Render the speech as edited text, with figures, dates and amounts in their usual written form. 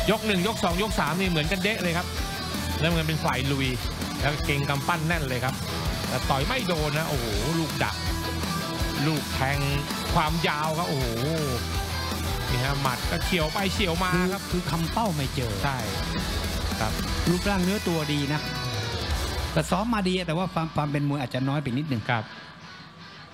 ยก1ยก2ยก3นี่เหมือนกันเดะเลยครับแล้วมันเป็นฝ่ายลุยแล้วเก่งกำปั้นแน่นเลยครับแต่ต่อยไม่โดนนะโอ้โหลูกดักลูกแทงความยาวครับโอ้โหนี่ฮะหมัดก็เฉียวไปเฉียวมาครับคือคำเป้าไม่เจอใช่ครับรูปร่างเนื้อตัวดีนะแต่ซ้อมมาดีแต่ว่าความเป็นมวยอาจจะน้อยไปนิดหนึ่งครับ